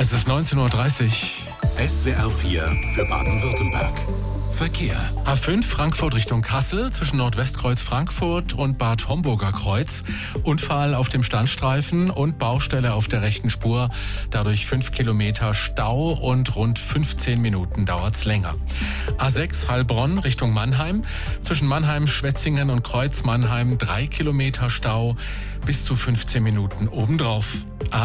Es ist 19:30 Uhr. SWR 4 für Baden-Württemberg. Verkehr. A5 Frankfurt Richtung Kassel zwischen Nordwestkreuz Frankfurt und Bad Homburger Kreuz. Unfall auf dem Standstreifen und Baustelle auf der rechten Spur. Dadurch 5 Kilometer Stau und rund 15 Minuten dauert's länger. A6 Heilbronn Richtung Mannheim. Zwischen Mannheim, Schwetzingen und Kreuz Mannheim 3 Kilometer Stau bis zu 15 Minuten obendrauf.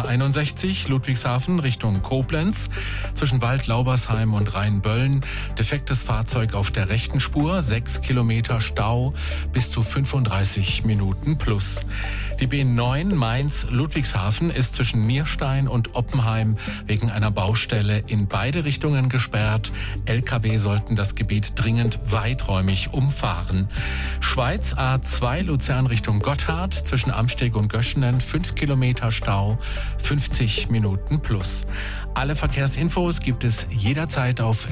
A61 Ludwigshafen Richtung Koblenz. Zwischen Wald-Laubersheim und Rheinböllen. Defektes Fahrzeug auf der rechten Spur, 6 Kilometer Stau bis zu 35 Minuten plus. Die B9 Mainz-Ludwigshafen ist zwischen Nierstein und Oppenheim wegen einer Baustelle in beide Richtungen gesperrt. LKW sollten das Gebiet dringend weiträumig umfahren. Schweiz A2 Luzern Richtung Gotthard zwischen Amsteg und Göschenen 5 Kilometer Stau, 50 Minuten plus. Alle Verkehrsinfos gibt es jederzeit auf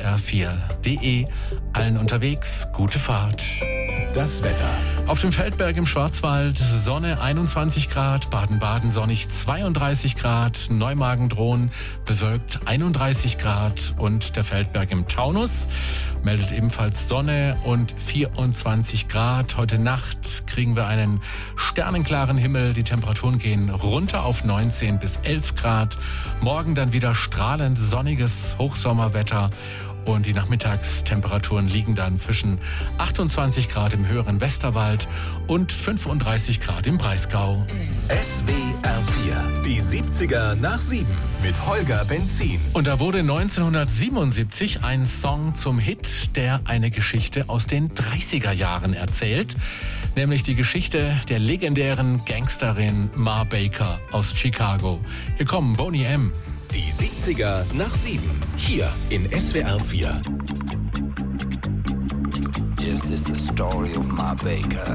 swr4.de. Allen unterwegs, gute Fahrt. Das Wetter. Auf dem Feldberg im Schwarzwald Sonne 21 Grad, Baden-Baden sonnig 32 Grad, Neumagen-Dhron bewölkt 31 Grad und der Feldberg im Taunus meldet ebenfalls Sonne und 24 Grad. Heute Nacht kriegen wir einen sternenklaren Himmel, die Temperaturen gehen runter auf 19 bis 11 Grad. Morgen dann wieder strahlend sonniges Hochsommerwetter. Und die Nachmittagstemperaturen liegen dann zwischen 28 Grad im höheren Westerwald und 35 Grad im Breisgau. SWR 4, die 70er nach 7 mit Holger Benzin. Und da wurde 1977 ein Song zum Hit, der eine Geschichte aus den 30er Jahren erzählt. Nämlich die Geschichte der legendären Gangsterin Ma Baker aus Chicago. Hier kommen Boney M. Die 70er nach 7, hier in SWR 4. This is the story of Ma Baker.